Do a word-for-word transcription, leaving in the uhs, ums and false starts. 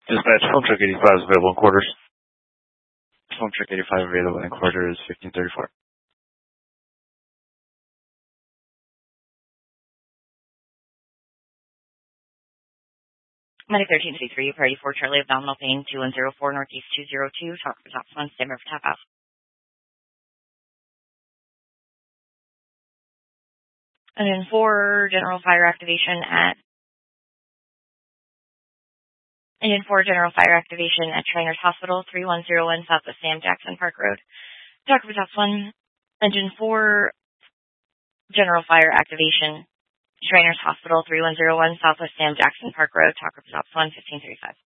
Dispatch, phone truck eighty-five is available in quarters. Phone truck eighty-five available in quarters, fifteen thirty-four. Medic thirteen fifty-three, Priority four, Charlie, abdominal pain, two one zero four, Northeast two zero two, talk for top one, stand by for tap out. And then four, general fire activation at, and then four, general fire activation at Shriners Hospital, three one zero one, Southwest Sam Jackson Park Road. Talk for top one, engine four, general fire activation, Shriners Hospital, three one zero one, Southwest Sam Jackson Park Road, talk for top one, fifteen thirty-five.